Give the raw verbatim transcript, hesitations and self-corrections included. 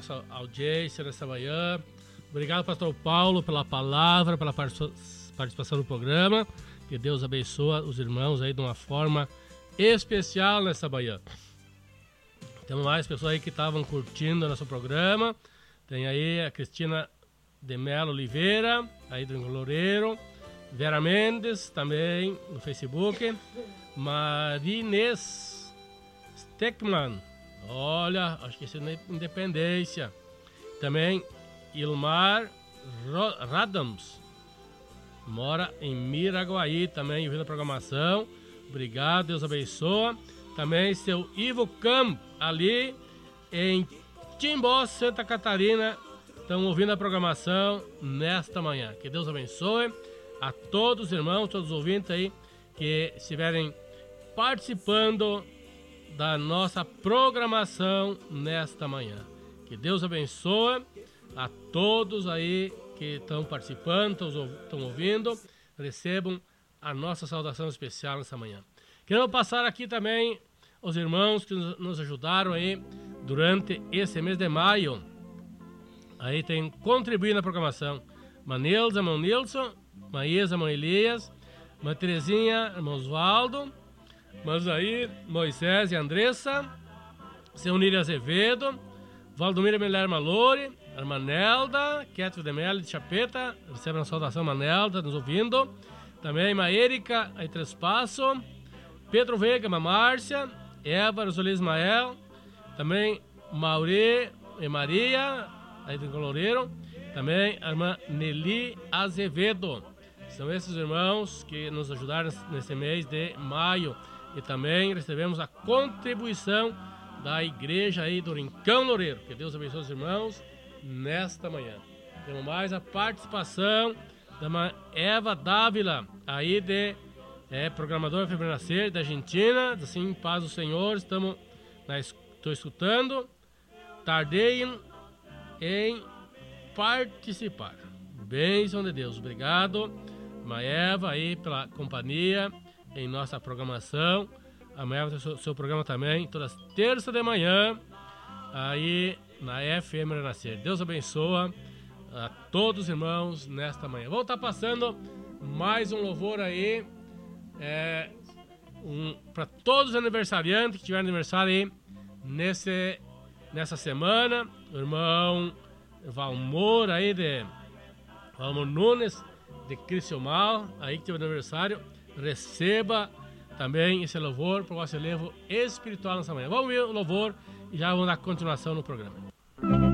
nossa audiência nessa manhã. Obrigado, pastor Paulo, pela palavra, pela participação no programa. Que Deus abençoe os irmãos aí de uma forma especial nessa manhã. Temos mais pessoas aí que estavam curtindo o nosso programa. Tem aí a Cristina de Melo Oliveira, aí do Loureiro. Vera Mendes, também no Facebook. Marinês Steckman, olha, acho que isso é Independência. Também Ilmar Radams, mora em Miraguaí, também ouvindo a programação. Obrigado, Deus abençoe. Também seu Ivo Camp, ali em Timbó, Santa Catarina, estão ouvindo a programação nesta manhã. Que Deus abençoe a todos os irmãos, todos os ouvintes aí que estiverem participando da nossa programação nesta manhã. Que Deus abençoe a todos aí que estão participando, estão ouvindo. Recebam a nossa saudação especial nessa manhã. Queremos passar aqui também os irmãos que nos ajudaram aí durante esse mês de maio. Aí tem contribuído na programação. Manelza, irmão Nilson, Maísa, irmão Elias, Irmã Terezinha, irmão Osvaldo, Manzair, Moisés e Andressa, seu Nírio Azevedo, Valdomiro Miler Malori, irmã Nelda, Kétio de Melo de Chapeta, recebe uma saudação, Manelda, nos ouvindo. Também irmã Érica, aí Três Passos, Pedro Veiga, irmã Márcia, Eva, Rosolia Ismael, também Mauri e Maria, aí do Loureiro, também a irmã Nelly Azevedo. São esses irmãos que nos ajudaram nesse mês de maio. E também recebemos a contribuição da igreja aí do Rincão Loureiro. Que Deus abençoe os irmãos nesta manhã. Temos mais a participação da irmã Eva Dávila, aí de é, programadora Febre Nascer, da Argentina. Assim, paz do Senhor, estamos na, estou escutando. Tardeiem em participar. Bênção de Deus. Obrigado, irmã Eva, aí pela companhia em nossa programação. A irmã Eva tem o seu, seu programa também, todas as terças de manhã, aí na F M Renascer. Deus abençoe a todos os irmãos nesta manhã. Vou estar passando mais um louvor aí é, um, para todos os aniversariantes que tiveram aniversário aí nesse, nessa semana. O irmão Valmor aí de Valmor Nunes de Criciúmal, aí que teve aniversário. Receba também esse louvor para o vosso elevo espiritual nessa manhã. Vamos ver o louvor e já vamos dar continuação no programa.